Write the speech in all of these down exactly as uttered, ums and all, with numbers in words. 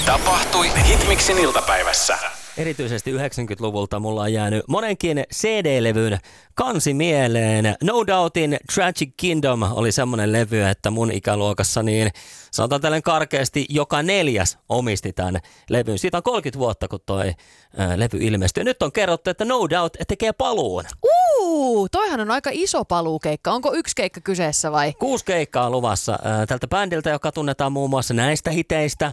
tapahtui Hitmixin iltapäivässä. Erityisesti yhdeksänkymmentäluvulta mulla on jäänyt monenkin C D-levyn kansi mieleen. No Doubtin Tragic Kingdom oli semmoinen levy, että mun ikäluokassa niin sanotaan tällainen karkeasti joka neljäs omisti tämän levyn. Siitä on kolmekymmentä vuotta, kun toi ää, levy ilmestyi. Nyt on kerrottu, että No Doubt tekee paluun. Uu, toihan on aika iso paluukeikka. Onko yksi keikka kyseessä vai? Kuusi keikkaa on luvassa ää, tältä bändiltä, joka tunnetaan muun muassa näistä hiteistä.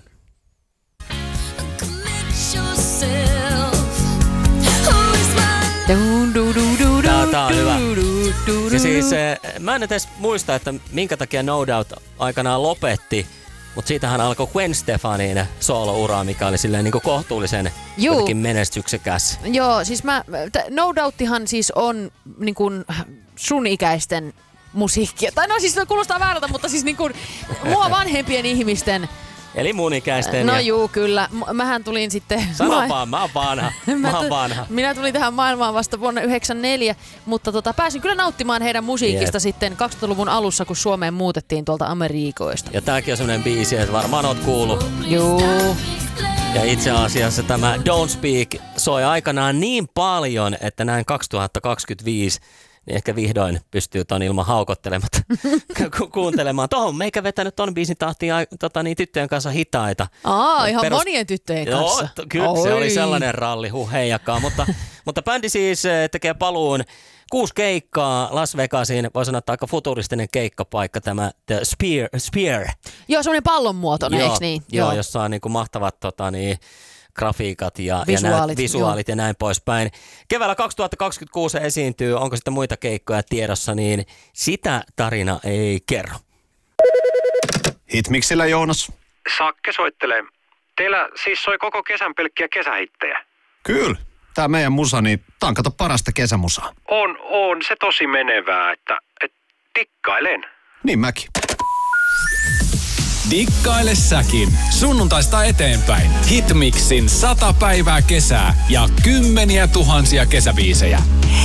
Tää, tää on hyvä. Ja siis mä en edes muista, että minkä takia No Doubt aikanaan lopetti, mutta siitähän alkoi Gwen Stefanin solo-ura, mikä oli silleen niinku kohtuullisen menestyksekäs. Joo, siis mä, No Doubtihan siis on niinku sun ikäisten musiikkia. Tai no siis se kuulostaa väärältä, mutta siis niinku mua vanhempien ihmisten. Eli mun ikäisten. No ja... juu, kyllä. M- mähän tulin sitten... Sano ma- vaan, mä oon vanha. Mä oon vanha. Minä tulin tähän maailmaan vasta vuonna yhdeksänkymmentäneljä, mutta tota, pääsin kyllä nauttimaan heidän musiikista Jep. sitten kaksituhattaluvun alussa, kun Suomeen muutettiin tuolta Amerikoista. Ja tääkin on semmonen biisi, että varmaan oot kuullut. Juu. Ja itse asiassa tämä Don't Speak soi aikanaan niin paljon, että näin kaksituhattakaksikymmentäviisi niin ehkä vihdoin pystyy ton ilman haukottelematta ku- kuuntelemaan. Tohon meikä vetänyt ton biisin tahtiin tota, niin, tyttöjen kanssa hitaita. Aa, ihan Perus... monien tyttöjen kanssa. Joo, t- kyllä Oi. Se oli sellainen ralli, huh heijakaan. mutta, mutta bändi siis tekee paluun kuusi keikkaa Las Vegasiin. Voi sanoa, että aika futuristinen keikkapaikka tämä The Spear. Spear. Joo, semmoinen pallonmuotoinen, eikö niin? Joo, joo, jossa on niin kuin mahtavat tota, niin, grafiikat ja visuaalit, ja, nä- visuaalit ja näin poispäin. Keväällä kaksituhattakaksikymmentäkuusi esiintyy, onko sitten muita keikkoja tiedossa, niin sitä tarina ei kerro. Hitmixillä Joonas. Sakke soittelee. Teillä siis soi koko kesän pelkkiä kesähittejä. Kyllä. Tää meidän musa, niin tää on kato parasta kesämusaa. On, on se tosi menevää, että et, dikkailen. Niin mäkin. Dikkaile säkin. Sunnuntaista eteenpäin. Hitmixin sata päivää kesää ja kymmeniä tuhansia kesäbiisejä.